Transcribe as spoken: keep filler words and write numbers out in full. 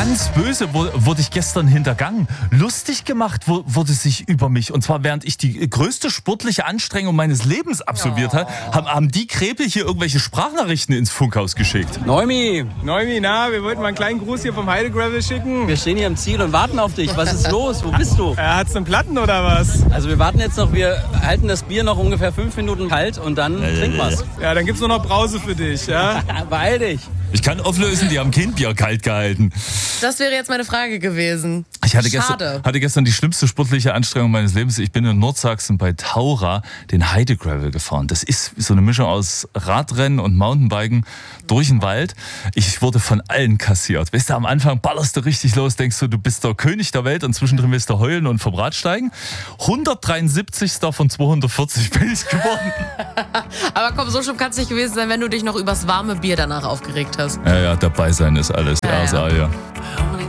Ganz böse wurde ich gestern hintergangen. Lustig gemacht wurde sich über mich. Und zwar während ich die größte sportliche Anstrengung meines Lebens absolviert habe, haben, haben die Krebel hier irgendwelche Sprachnachrichten ins Funkhaus geschickt. Neumi! Neumi, na, wir wollten mal einen kleinen Gruß hier vom Heidegravel schicken. Wir stehen hier im Ziel und warten auf dich. Was ist los? Wo bist du? Äh, hat's einen Platten oder was? Also wir warten jetzt noch, wir halten das Bier noch ungefähr fünf Minuten kalt und dann äh, trinken wir's. Ja, dann gibt's nur noch Brause für dich, ja? Beeil dich! Ich kann auflösen, die haben kein Bier kalt gehalten. Das wäre jetzt meine Frage gewesen. Ich hatte Schade. gestern, hatte gestern die schlimmste sportliche Anstrengung meines Lebens. Ich bin in Nordsachsen bei Taura den Heidegravel gefahren. Das ist so eine Mischung aus Radrennen und Mountainbiken durch den Wald. Ich wurde von allen kassiert. Weißt du, am Anfang ballerst du richtig los, denkst du, du bist der König der Welt und zwischendrin willst du heulen und vom Rad steigen. hundertdreiundsiebzigster von zweihundertvierzig bin ich geworden. Aber komm, so schlimm kann es nicht gewesen sein, wenn du dich noch übers warme Bier danach aufgeregt hast. Ja, ja, dabei sein ist alles. Ja, Ja, ja. ja.